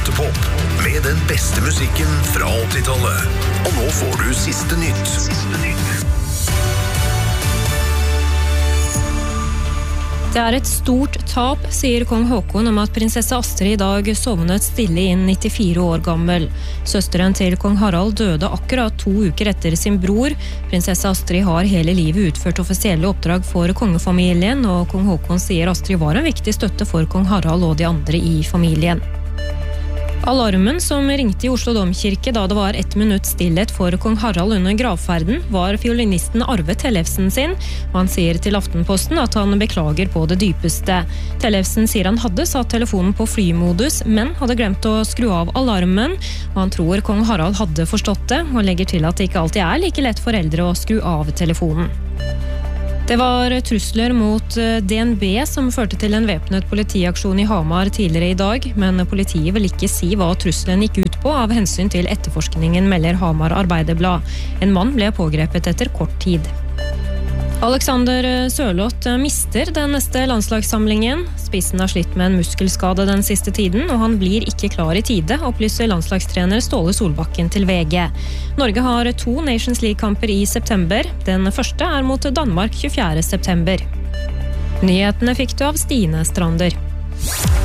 Gåtepop med den beste musikken fra 80-tallet. Og nå får du siste nytt. Det et stort tap, sier kong Håkon om at prinsesse Astrid I dag sovnet stille inn 94 år gammel. Søsteren til kong Harald døde akkurat 2 uker etter sin bror. Prinsesse Astrid har hele livet utført offisielle oppdrag for kongefamilien, og kong Håkon sier Astrid var en viktig støtte for kong Harald og de andre I familien. Alarmen som ringte I Oslo Domkirke da det var 1 minutt stillhet for kong Harald under gravferden, var fiolinisten Arve Tellefsen sin, og han sier til Aftenposten at han beklager på det dypeste. Tellefsen sier han hadde satt telefonen på flymodus, men hadde glemt å skru av alarmen, og han tror kong Harald hadde forstått det, og legger til at det ikke alltid like lett for eldre å skru av telefonen. Det var trusler mot DNB som førte til en væpnet politiaksjon I Hamar tidligere I dag, men politiet vil ikke si hva trusselen gikk ut på av hensyn til etterforskningen, melder Hamar Arbeiderblad. En mann ble pågrepet etter kort tid. Alexander Sørloth mister den neste landslagssamlingen. Spissen har slitt med en muskelskade den siste tiden, og han blir ikke klar I tide, opplyser landslagstrener Ståle Solbakken til VG. Norge har 2 Nations League-kamper I september. Den første mot Danmark 24. september. Nyhetene fikk du av Stine Strander.